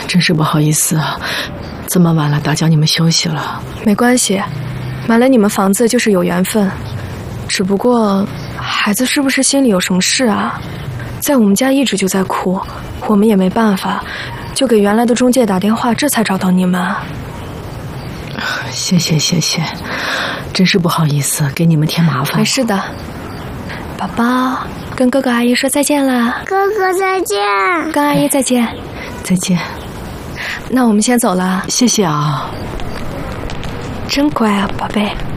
真是不好意思啊，这么晚了打搅你们休息了。 没关系，买了你们房子就是有缘分。只不过孩子是不是心里有什么事啊？在我们家一直就在哭，我们也没办法，就给原来的中介打电话，这才找到你们。 谢谢，真是不好意思，给你们添麻烦。 没事的，宝宝，跟哥哥阿姨说再见啦。 哥哥再见， 跟阿姨再见。 再见。 那我们先走了。 谢谢啊。 真乖啊，宝贝。